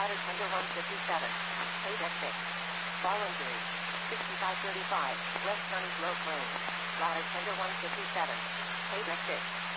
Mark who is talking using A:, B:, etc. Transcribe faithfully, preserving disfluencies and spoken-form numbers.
A: Ladder tender one fifty-seven. Paid at six. Ball injury. sixty-five thirty-five. West County Slope Lane. Ladder tender one fifty-seven. Paid at six.